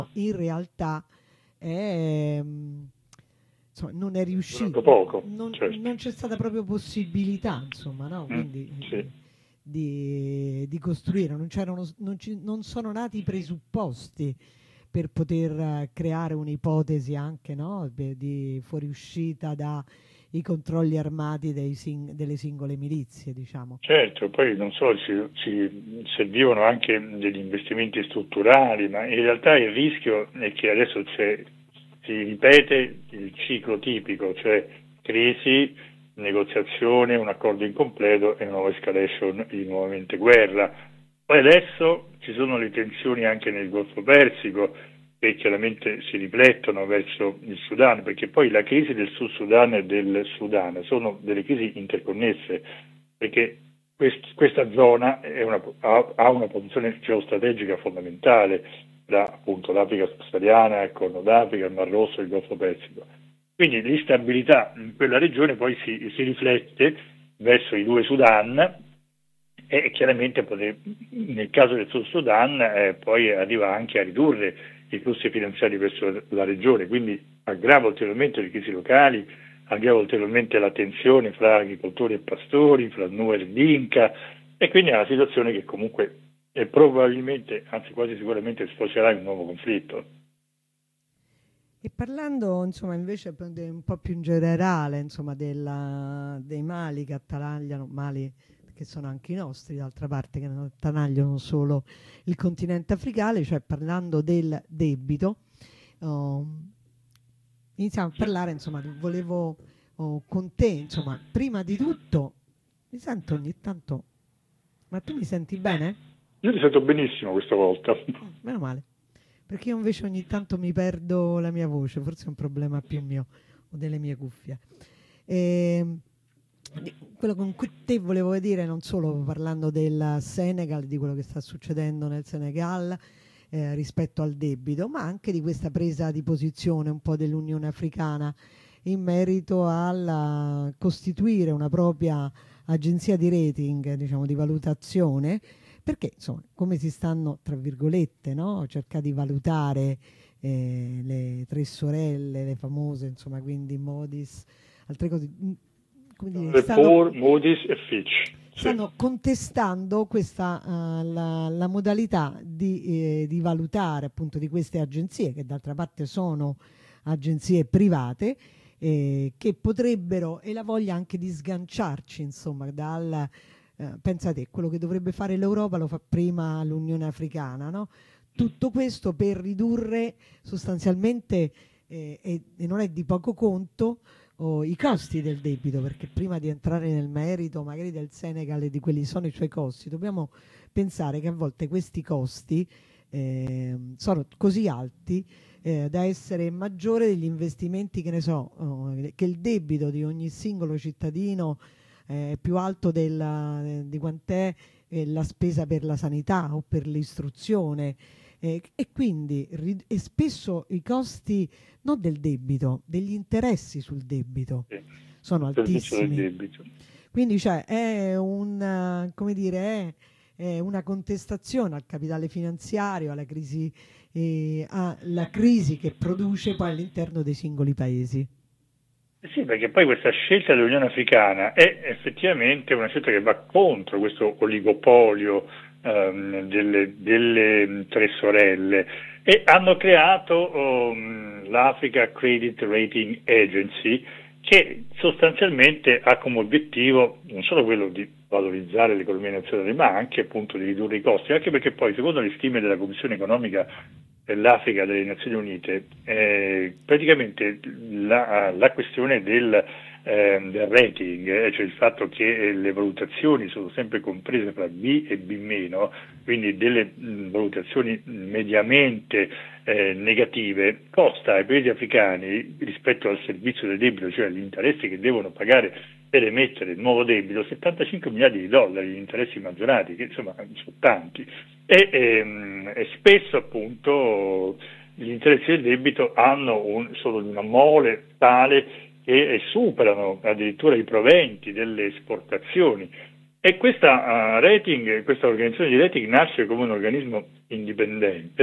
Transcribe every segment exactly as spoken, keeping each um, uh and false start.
in realtà è, insomma, non è riuscito, poco, non, certo. non c'è stata proprio possibilità, insomma, no? Mm, Quindi sì. di, di costruire, non, c'erano, non, ci, non sono nati i presupposti per poter creare un'ipotesi anche, no? Di fuoriuscita dai controlli armati dei sing- delle singole milizie, diciamo. Certo, poi non so, ci, ci servivano anche degli investimenti strutturali, ma in realtà il rischio è che adesso c'è, si ripete il ciclo tipico, cioè crisi, negoziazione, un accordo incompleto e una nuova escalation di nuovamente guerra. Poi adesso ci sono le tensioni anche nel Golfo Persico che chiaramente si riflettono verso il Sudan, perché poi la crisi del Sud Sudan e del Sudan sono delle crisi interconnesse, perché quest, questa zona è una, ha, ha una posizione geostrategica fondamentale tra appunto l'Africa subsahariana, il Corno d'Africa, il Mar Rosso e il Golfo Persico. Quindi l'instabilità in quella regione poi si, si riflette verso i due Sudan e chiaramente nel caso del Sud Sudan eh, poi arriva anche a ridurre i flussi finanziari verso la regione, quindi aggrava ulteriormente le crisi locali, aggrava ulteriormente la tensione fra agricoltori e pastori, fra Nuer e Dinka, e quindi è una situazione che comunque è probabilmente, anzi quasi sicuramente sfocerà in un nuovo conflitto. E parlando insomma invece un po' più in generale insomma della, dei mali che attanagliano, mali che sono anche i nostri d'altra parte, che non attanagliano solo il continente africano, cioè parlando del debito, oh, iniziamo a parlare insomma, volevo oh, con te insomma, prima di tutto, mi sento ogni tanto, ma tu mi senti bene? Io ti sento benissimo questa volta. Mm, meno male. Perché io invece ogni tanto mi perdo la mia voce, forse è un problema più mio o delle mie cuffie. E, quello con cui te volevo dire, non solo parlando del Senegal, di quello che sta succedendo nel Senegal eh, rispetto al debito, ma anche di questa presa di posizione un po' dell'Unione Africana in merito a costituire una propria agenzia di rating, diciamo di valutazione, perché insomma come si stanno tra virgolette no? Cerca di valutare eh, le tre sorelle, le famose insomma, quindi Modis, altre cose, come dire, Le stanno, Paul, Moody's e Fitch. Sì. stanno contestando questa, uh, la, la modalità di, eh, di valutare appunto di queste agenzie, che d'altra parte sono agenzie private, eh, che potrebbero, e la voglia anche di sganciarci insomma dal, eh, pensate, quello che dovrebbe fare l'Europa lo fa prima l'Unione Africana, no? Tutto questo per ridurre sostanzialmente, eh, e, e non è di poco conto, oh, i costi del debito, perché prima di entrare nel merito magari del Senegal e di quelli sono i suoi costi, dobbiamo pensare che a volte questi costi eh, sono così alti eh, da essere maggiore degli investimenti, che ne so, oh, che il debito di ogni singolo cittadino è più alto della, di quant'è eh, la spesa per la sanità o per l'istruzione. Eh, e quindi ri- e spesso i costi non del debito, degli interessi sul debito Sì, sono il servizio del altissimi. debito. Quindi cioè, è, un, come dire, è, è una contestazione al capitale finanziario, alla crisi, eh, alla crisi che produce poi all'interno dei singoli paesi. Sì, perché poi questa scelta dell'Unione Africana è effettivamente una scelta che va contro questo oligopolio ehm, delle, delle mh, tre sorelle e hanno creato um, l'Africa Credit Rating Agency, che sostanzialmente ha come obiettivo non solo quello di valorizzare l'economia nazionale, ma anche appunto di ridurre i costi, anche perché poi secondo le stime della Commissione economica per l'Africa delle Nazioni Unite, eh, praticamente la, la questione del, eh, del rating, eh, cioè il fatto che le valutazioni sono sempre comprese tra B e B meno, quindi delle mh, valutazioni mediamente eh, negative, costa ai paesi africani rispetto al servizio del debito, cioè agli interessi che devono pagare per emettere il nuovo debito, settantacinque miliardi di dollari di interessi maggiorati, che insomma sono tanti. E, ehm, e spesso appunto gli interessi del debito hanno un, sono di una mole tale che superano addirittura i proventi delle esportazioni. E questa uh, rating, questa organizzazione di rating nasce come un organismo indipendente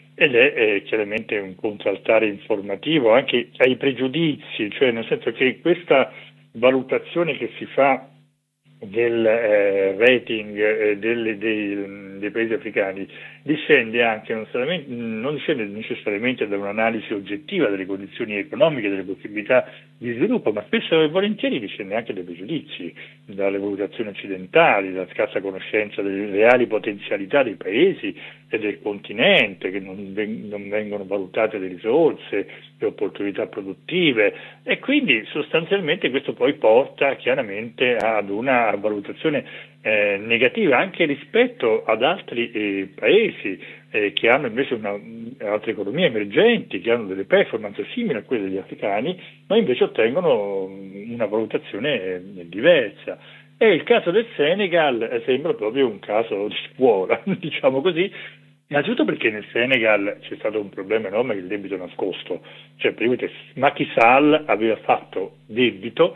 ed è eh, chiaramente un contraltare informativo anche ai pregiudizi, cioè nel senso che questa valutazione che si fa del eh, rating eh, delle, dei, dei paesi africani discende anche non, non discende necessariamente da un'analisi oggettiva delle condizioni economiche, delle possibilità di sviluppo, ma spesso e volentieri discende anche dai pregiudizi, dalle valutazioni occidentali, dalla scarsa conoscenza delle reali potenzialità dei paesi e del continente, che non, non vengono valutate le risorse, le opportunità produttive, e quindi sostanzialmente questo poi porta chiaramente ad una valutazione eh, negativa anche rispetto ad altri eh, paesi eh, che hanno invece una, altre economie emergenti, che hanno delle performance simili a quelle degli africani, ma invece ottengono una valutazione eh, diversa. E il caso del Senegal eh, sembra proprio un caso di scuola, diciamo così, innanzitutto perché nel Senegal c'è stato un problema enorme, che il debito nascosto, cioè Macky Sall aveva fatto debito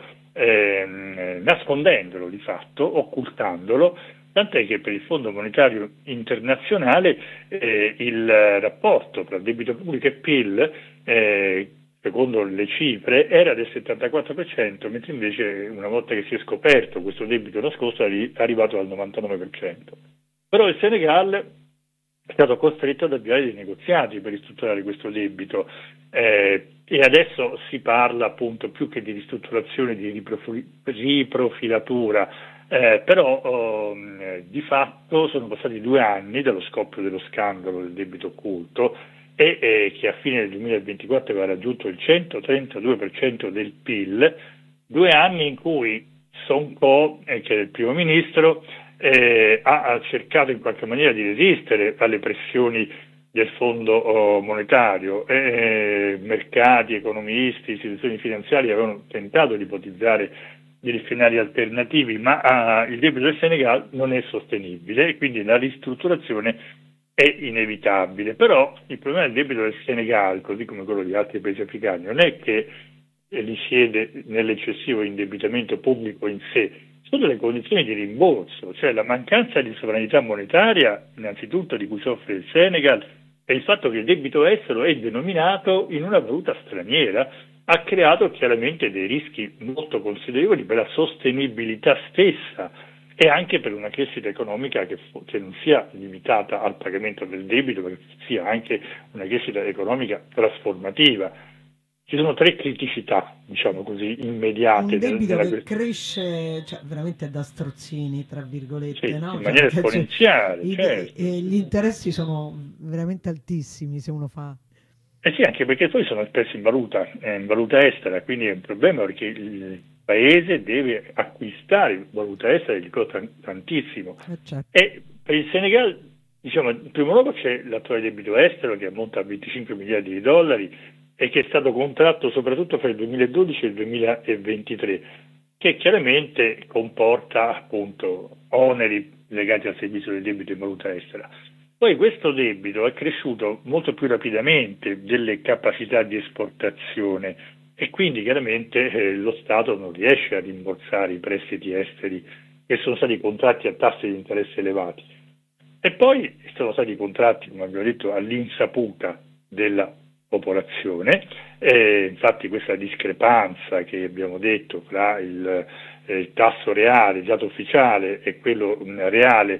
ehm, nascondendolo di fatto, occultandolo, tant'è che per il Fondo Monetario Internazionale eh, il rapporto tra debito pubblico e P I L, eh, secondo le cifre, era del settantaquattro per cento, mentre invece una volta che si è scoperto questo debito nascosto è arrivato al novantanove per cento. Però il Senegal è stato costretto ad avviare dei negoziati per ristrutturare questo debito eh, e adesso si parla appunto più che di ristrutturazione, di riprofi- riprofilatura, eh, però oh, di fatto sono passati due anni dallo scoppio dello scandalo del debito occulto e eh, che a fine del duemilaventiquattro aveva raggiunto il centotrentadue per cento del P I L, due anni in cui Sonko, eh, che è il primo ministro, Eh, ha cercato in qualche maniera di resistere alle pressioni del Fondo oh, monetario. Eh, mercati, economisti, istituzioni finanziarie avevano tentato di ipotizzare degli scenari alternativi, ma ah, il debito del Senegal non è sostenibile e quindi la ristrutturazione è inevitabile. Però il problema del debito del Senegal, così come quello di altri paesi africani, non è che risiede nell'eccessivo indebitamento pubblico in sé, sono le condizioni di rimborso, cioè la mancanza di sovranità monetaria, innanzitutto di cui soffre il Senegal, e il fatto che il debito estero è denominato in una valuta straniera ha creato chiaramente dei rischi molto considerevoli per la sostenibilità stessa e anche per una crescita economica che, che non sia limitata al pagamento del debito, ma che sia anche una crescita economica trasformativa. Ci sono tre criticità, diciamo così, immediate. Un debito nella... che cresce, cioè, veramente da strozzini, tra virgolette, sì, no? in Cioè, maniera esponenziale, i, certo. e gli interessi sono veramente altissimi se uno fa. Eh sì, anche perché poi sono espressi in valuta, eh, in valuta estera, quindi è un problema perché il paese deve acquistare valuta estera, gli costa tantissimo. Eh, certo. E per il Senegal, diciamo, in primo luogo c'è l'attuale debito estero che ammonta a venticinque miliardi di dollari, e che è stato contratto soprattutto fra il duemiladodici e il duemilaventitré, che chiaramente comporta appunto oneri legati al servizio del debito in valuta estera. Poi questo debito è cresciuto molto più rapidamente delle capacità di esportazione e quindi chiaramente eh, lo Stato non riesce a rimborsare i prestiti esteri che sono stati contratti a tassi di interesse elevati. E poi sono stati contratti, come abbiamo detto, all'insaputa della popolazione, eh, infatti questa discrepanza che abbiamo detto fra il, eh, il tasso reale, il dato ufficiale e quello mh, reale,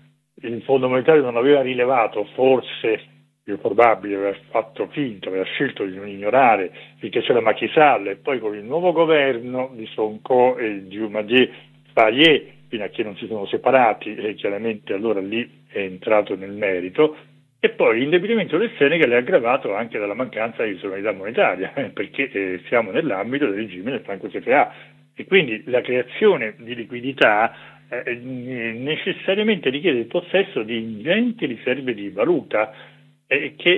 il Fondo Monetario non aveva rilevato, forse più probabile aveva fatto finta, aveva scelto di non ignorare finché c'era Macky Sall, e poi con il nuovo governo di Sonko e di Diomaye Faye, fino a che non si sono separati, e chiaramente allora lì è entrato nel merito. E poi l'indebitamento del Senegal è aggravato anche dalla mancanza di sovranità monetaria, eh, perché eh, siamo nell'ambito del regime del Franco C F A e quindi la creazione di liquidità eh, necessariamente richiede il possesso di ingenti riserve di valuta eh, che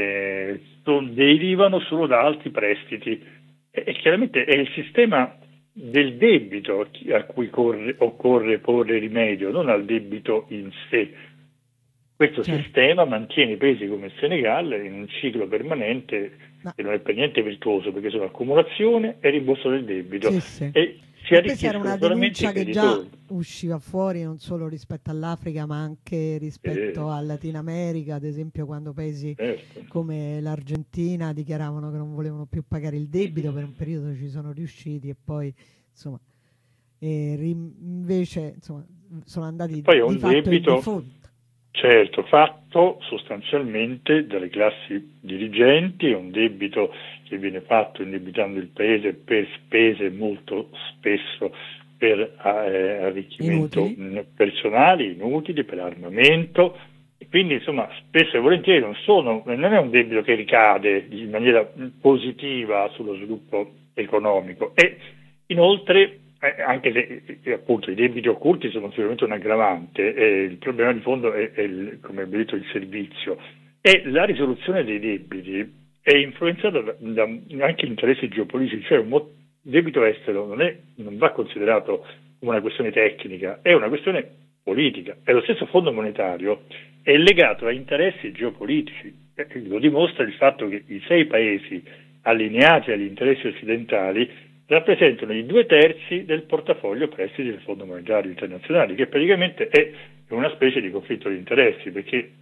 eh, derivano solo da alti prestiti. E, e chiaramente è il sistema del debito a cui corre, occorre porre rimedio, non al debito in sé. Questo certo. sistema mantiene i paesi come il Senegal in un ciclo permanente no. che non è per niente virtuoso, perché sono accumulazione e rimborso del debito. Sì, sì. E si questa era arricchiscono una solamente denuncia i che già creditori. usciva fuori non solo rispetto all'Africa, ma anche rispetto Eh, al Latino America, ad esempio quando paesi certo. come l'Argentina dichiaravano che non volevano più pagare il debito, per un periodo ci sono riusciti e poi insomma, e rim- invece insomma, sono andati Poi è di un fatto in debito, default. certo, fatto sostanzialmente dalle classi dirigenti, è un debito che viene fatto indebitando il paese per spese molto spesso per eh, arricchimento Inutili. mh, personale, inutili, per armamento. E quindi insomma spesso e volentieri non, sono, non è un debito che ricade in maniera positiva sullo sviluppo economico e inoltre eh, anche se eh, appunto i debiti occulti sono sicuramente un aggravante, eh, il problema di fondo è, è il, come abbiamo detto, il servizio e la risoluzione dei debiti è influenzata da, da anche interessi geopolitici, cioè un mo- debito estero non, è, non va considerato come una questione tecnica, è una questione politica e lo stesso fondo monetario è legato a interessi geopolitici, eh, lo dimostra il fatto che i sei paesi allineati agli interessi occidentali rappresentano i due terzi del portafoglio prestiti del Fondo Monetario Internazionale, che praticamente è una specie di conflitto di interessi, perché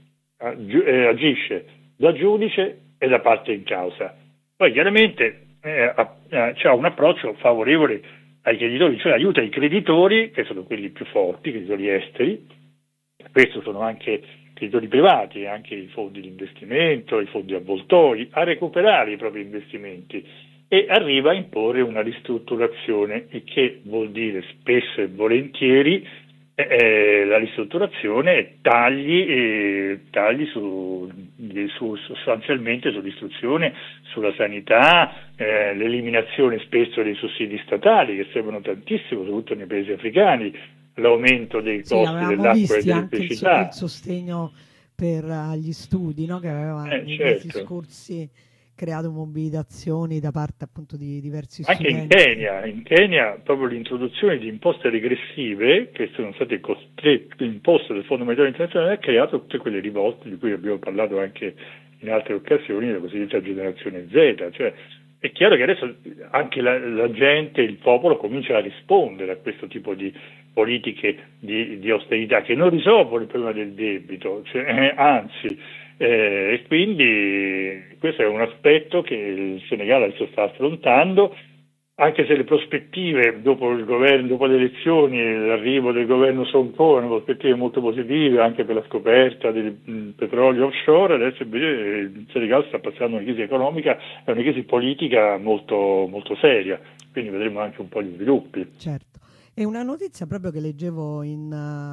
agisce da giudice e da parte in causa. Poi chiaramente eh, ha un approccio favorevole ai creditori, cioè aiuta i creditori, che sono quelli più forti, i creditori esteri, questo sono anche creditori privati, anche i fondi di investimento, i fondi avvoltoi, a recuperare i propri investimenti e arriva a imporre una ristrutturazione, il che vuol dire spesso e volentieri eh, la ristrutturazione è tagli, eh, tagli su, su, sostanzialmente sull'istruzione, sulla sanità, eh, l'eliminazione spesso dei sussidi statali che servono tantissimo, soprattutto nei paesi africani, l'aumento dei Sì, costi avevamo dell'acqua e visti anche il, so- il dell'elettricità. sostegno per uh, gli studi, no? Che aveva Eh, nei mesi certo. scorsi creato mobilitazioni da parte appunto di diversi Anche in studenti. Kenya, in Kenya proprio l'introduzione di imposte regressive che sono state costrette, imposte dal Fondo Monetario Internazionale ha creato tutte quelle rivolte di cui abbiamo parlato anche in altre occasioni, la cosiddetta generazione Z. Cioè, è chiaro che adesso anche la, la gente, il popolo comincia a rispondere a questo tipo di politiche di, di austerità che non risolvono il problema del debito, cioè, eh, anzi, eh, e quindi questo è un aspetto che il Senegal adesso sta affrontando, anche se le prospettive dopo il governo, dopo le elezioni, l'arrivo del governo Sonko hanno prospettive molto positive anche per la scoperta del mh, petrolio offshore, adesso invece il Senegal sta passando una crisi economica e una crisi politica molto, molto seria, quindi vedremo anche un po' gli sviluppi. Certo. E una notizia proprio che leggevo in,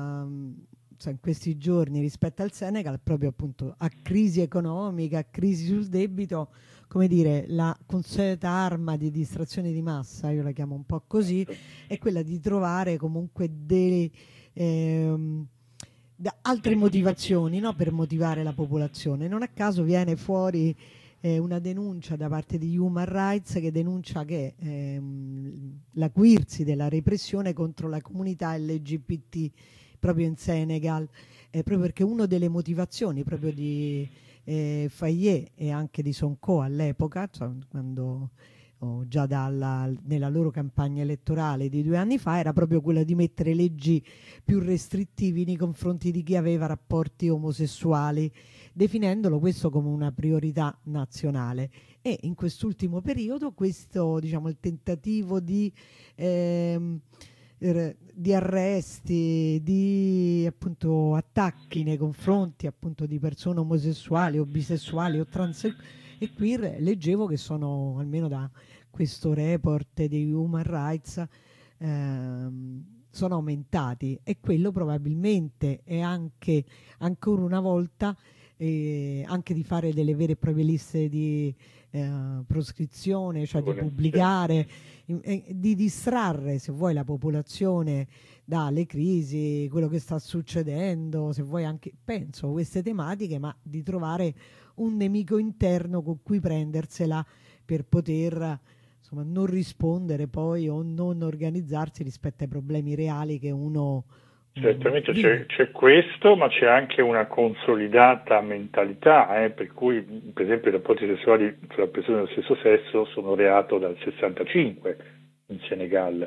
uh, cioè in questi giorni rispetto al Senegal, proprio appunto a crisi economica, a crisi sul debito, come dire, la consueta arma di distrazione di massa, io la chiamo un po' così, è quella di trovare comunque delle ehm, da- altre motivazioni, no, per motivare la popolazione. Non a caso viene fuori eh, una denuncia da parte di Human Rights che denuncia che ehm, l'acuirsi della repressione contro la comunità L G B T proprio in Senegal, eh, proprio perché una delle motivazioni proprio di eh, Faye e anche di Sonko all'epoca, cioè, quando o già dalla, nella loro campagna elettorale di due anni fa, era proprio quella di mettere leggi più restrittivi nei confronti di chi aveva rapporti omosessuali, definendolo questo come una priorità nazionale. E in quest'ultimo periodo questo, diciamo, il tentativo di ehm, di arresti, di appunto attacchi nei confronti appunto di persone omosessuali o bisessuali o transessuali, e qui leggevo che sono, almeno da questo report di Human Rights, ehm, sono aumentati, e quello probabilmente è anche ancora una volta eh, anche di fare delle vere e proprie liste di eh, proscrizione, cioè di pubblicare, eh, di distrarre, se vuoi, la popolazione dalle crisi, quello che sta succedendo, se vuoi anche, penso, queste tematiche, ma di trovare un nemico interno con cui prendersela per poter insomma non rispondere poi o non organizzarsi rispetto ai problemi reali che uno Certamente mm, c'è, vive. c'è questo, ma c'è anche una consolidata mentalità, eh, per cui per esempio i rapporti sessuali tra persone dello stesso sesso sono reato dal sessantacinque in Senegal,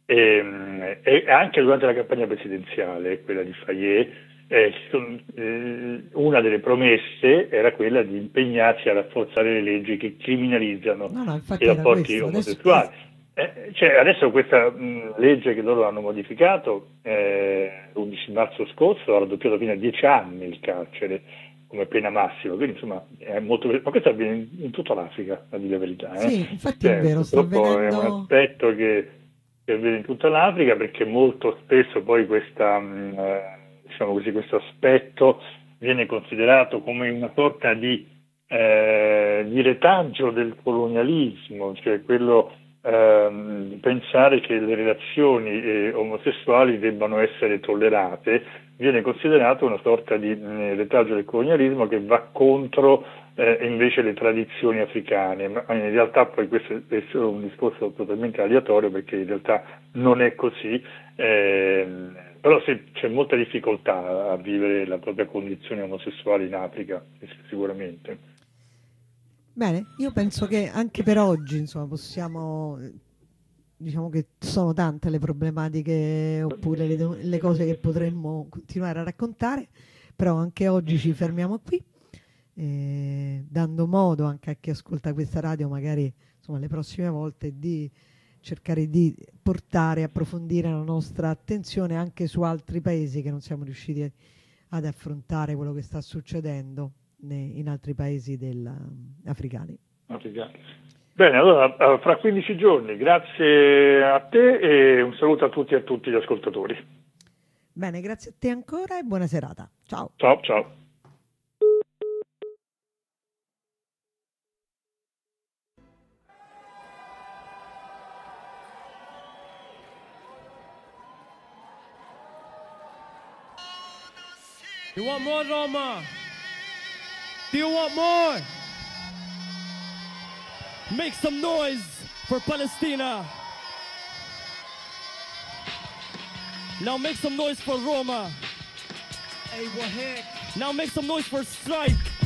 e, e anche durante la campagna presidenziale, quella di Faye, eh, eh, una delle promesse era quella di impegnarsi a rafforzare le leggi che criminalizzano no, no, i rapporti questo. omosessuali. Adesso... Eh, cioè, adesso questa mh, legge che loro hanno modificato eh, l'undici marzo scorso ha raddoppiato fino a dieci anni il carcere come pena massima, quindi insomma è molto, ma questo avviene in, in tutta l'Africa, a dire la verità. Eh? Sì, infatti cioè, è vero, sta avvenendo... è un aspetto che, che avviene in tutta l'Africa, perché molto spesso poi questa, mh, eh, diciamo così, questo aspetto viene considerato come una sorta di, eh, di retaggio del colonialismo, cioè quello Ehm, pensare che le relazioni eh, omosessuali debbano essere tollerate viene considerato una sorta di mh, retaggio del colonialismo che va contro eh, invece le tradizioni africane, ma in realtà poi questo è solo un discorso totalmente aleatorio, perché in realtà non è così, ehm, però sì, c'è molta difficoltà a vivere la propria condizione omosessuale in Africa, sicuramente. Bene, io penso che anche per oggi, insomma, possiamo, diciamo che sono tante le problematiche oppure le, le cose che potremmo continuare a raccontare, però anche oggi ci fermiamo qui, eh, dando modo anche a chi ascolta questa radio, magari insomma le prossime volte, di cercare di portare, approfondire la nostra attenzione anche su altri paesi che non siamo riusciti ad affrontare quello che sta succedendo in altri paesi del, africani. africani. Bene, allora fra quindici giorni, grazie a te e un saluto a tutti e a tutti gli ascoltatori. Bene, grazie a te ancora e buona serata. Ciao. Ciao, ciao. You want more, Roma? Do you want more? Make some noise for Palestina. Now make some noise for Roma. Hey, what heck? Now make some noise for Stripe.